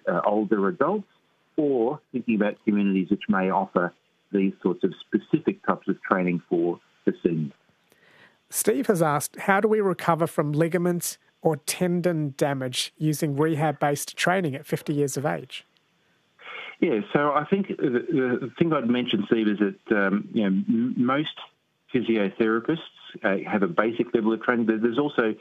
older adults, or thinking about communities which may offer these sorts of specific types of training for the seniors. Steve has asked, how do we recover from ligaments or tendon damage using rehab-based training at 50 years of age? Yeah, so I think the thing I'd mention, Steve, is that most physiotherapists have a basic level of training. There's also